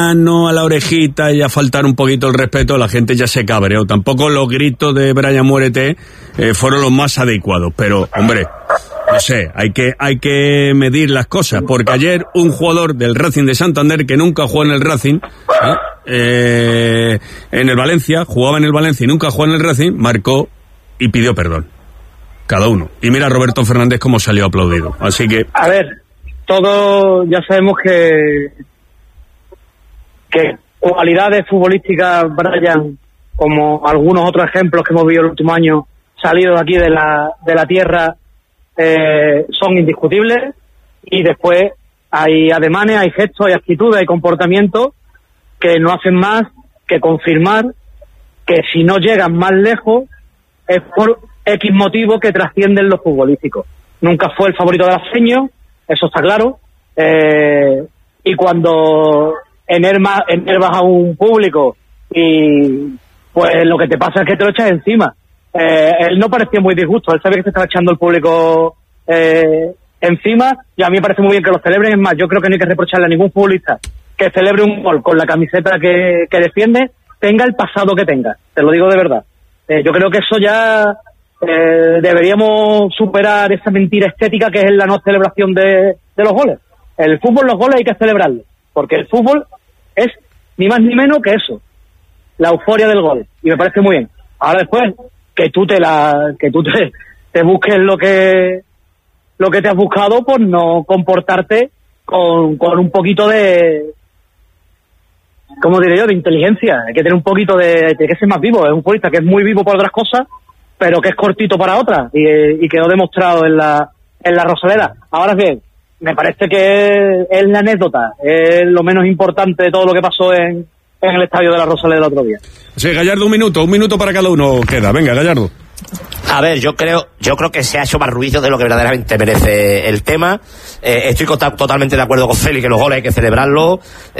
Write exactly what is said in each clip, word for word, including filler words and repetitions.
mano a la orejita y a faltar un poquito el respeto, la gente ya se cabreó. Tampoco los gritos de Brian Muérete eh, fueron los más adecuados, pero, hombre, no sé, hay que hay que medir las cosas, porque ayer un jugador del Racing de Santander, que nunca jugó en el Racing, ¿eh? Eh, en el Valencia, jugaba en el Valencia y nunca jugó en el Racing, marcó y pidió perdón. Cada uno. Y mira a Roberto Fernández cómo salió aplaudido. Así que... A ver, todos ya sabemos que que cualidades futbolísticas, Brian, como algunos otros ejemplos que hemos visto el último año, salidos aquí de la, de la tierra, eh, son indiscutibles. Y después hay ademanes, hay gestos, hay actitudes, hay comportamientos que no hacen más que confirmar que si no llegan más lejos es por X motivo que trascienden los futbolísticos. Nunca fue el favorito de la Seño, eso está claro, eh, y cuando enervas, enervas a un público y pues lo que te pasa es que te lo echas encima. Eh, él no parecía muy disgusto, él sabe que se estaba echando el público eh, encima, y a mí me parece muy bien que lo celebren. Es más, yo creo que no hay que reprocharle a ningún futbolista que celebre un gol con la camiseta que, que defiende, tenga el pasado que tenga, te lo digo de verdad. Eh, yo creo que eso ya eh, deberíamos superar esa mentira estética que es la no celebración de, de los goles. El fútbol, los goles hay que celebrarlos, porque el fútbol es ni más ni menos que eso, la euforia del gol, y me parece muy bien. Ahora después, que tú te la, que tú te, te busques lo que, lo que te has buscado, por no comportarte con, con un poquito de, ¿cómo diré yo?, de inteligencia. Hay que tener un poquito de, de que ser más vivo. Es un futbolista que es muy vivo por otras cosas, pero que es cortito para otras, y, y quedó demostrado en la, en la Rosaleda. Ahora bien, me parece que es la anécdota, es lo menos importante de todo lo que pasó en, en el estadio de la Rosaleda el otro día. Sí, Gallardo, un minuto, un minuto para cada uno queda. Venga, Gallardo. A ver, yo creo yo creo que se ha hecho más ruido de lo que verdaderamente merece el tema. Eh, estoy to- totalmente de acuerdo con Félix, que los goles hay que celebrarlos.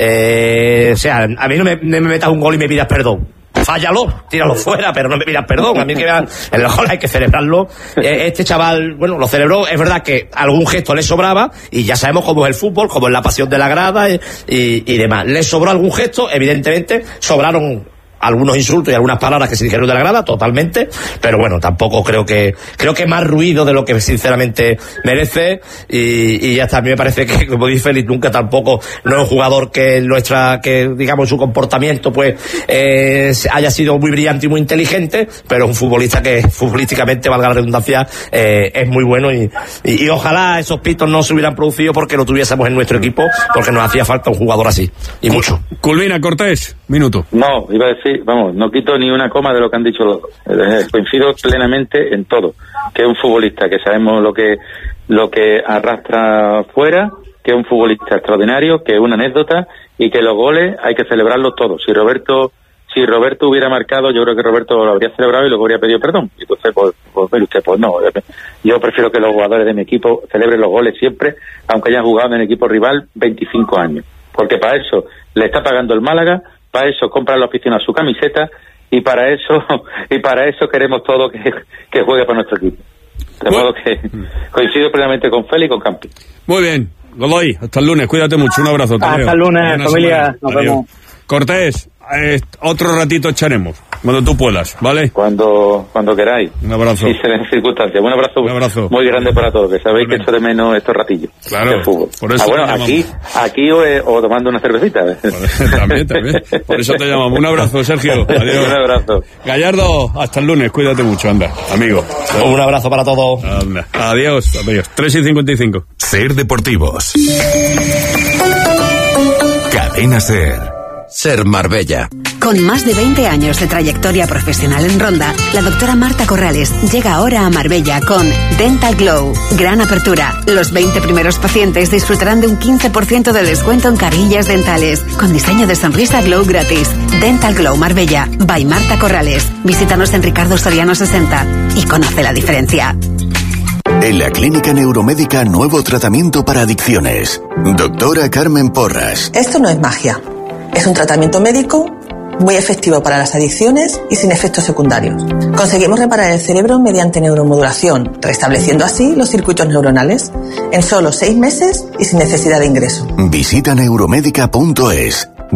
Eh, o sea, a mí no me, me metas un gol y me pidas perdón. Fállalo, tíralo fuera, pero no me pidas perdón. A mí que vean, en el gol hay que celebrarlo. Eh, este chaval, bueno, lo celebró. Es verdad que algún gesto le sobraba, y ya sabemos cómo es el fútbol, cómo es la pasión de la grada y, y, y demás. Le sobró algún gesto, evidentemente, sobraron algunos insultos y algunas palabras que se dijeron de la grada, totalmente, pero bueno, tampoco creo que creo que más ruido de lo que sinceramente merece, y, y ya está. A mí me parece que, como dice Félix, nunca tampoco no es un jugador que nuestra, que digamos su comportamiento pues eh, haya sido muy brillante y muy inteligente, pero es un futbolista que futbolísticamente, valga la redundancia, eh, es muy bueno, y, y, y ojalá esos pitos no se hubieran producido porque lo tuviésemos en nuestro equipo, porque nos hacía falta un jugador así, y mucho. Culmina, Cortés, minuto. No, iba a decir, vamos, no quito ni una coma de lo que han dicho los dos. Eh, coincido plenamente en todo. Que es un futbolista que sabemos lo que lo que arrastra fuera, que es un futbolista extraordinario, que es una anécdota, y que los goles hay que celebrarlos todos. Si Roberto si Roberto hubiera marcado, yo creo que Roberto lo habría celebrado y luego habría pedido perdón. Y entonces, pues, pues mire usted, pues no. Yo prefiero que los jugadores de mi equipo celebren los goles siempre, aunque hayan jugado en el equipo rival veinticinco años. Porque para eso le está pagando el Málaga, para eso compra la afición a su camiseta, y para eso y para eso queremos todo que, que juegue para nuestro equipo. De bueno. modo que coincido plenamente con Félix y con Campi. Muy bien, Godoy, hasta el lunes, cuídate mucho, un abrazo. Hasta el lunes, Buena familia, semana. Nos Adiós. Vemos. Cortés, eh, otro ratito echaremos, cuando tú puedas, ¿vale? Cuando cuando queráis. Un abrazo. Si se den circunstancias. Un abrazo, un abrazo muy grande para todos, que sabéis que echo de menos estos ratillos. Claro, de fútbol. Por eso ah, bueno, aquí, aquí o, eh, o tomando una cervecita. También, también. Por eso te llamamos. Un abrazo, Sergio. Adiós. Un abrazo. Gallardo, hasta el lunes, cuídate mucho, anda, amigo. Un abrazo para todos. Anda. Adiós, adiós. tres y cincuenta y cinco. Ser Deportivos. Cadena Ser. Ser Marbella. Con más de veinte años de trayectoria profesional en Ronda, la doctora Marta Corrales llega ahora a Marbella con Dental Glow. Gran apertura. Los veinte primeros pacientes disfrutarán de un quince por ciento de descuento en carillas dentales, con diseño de sonrisa Glow gratis. Dental Glow Marbella, by Marta Corrales. Visítanos en Ricardo Soriano sesenta y conoce la diferencia. En la Clínica Neuromédica, nuevo tratamiento para adicciones. Doctora Carmen Porras. Esto no es magia. Es un tratamiento médico muy efectivo para las adicciones y sin efectos secundarios. Conseguimos reparar el cerebro mediante neuromodulación, restableciendo así los circuitos neuronales en solo seis meses y sin necesidad de ingreso. Visita neuromédica punto es.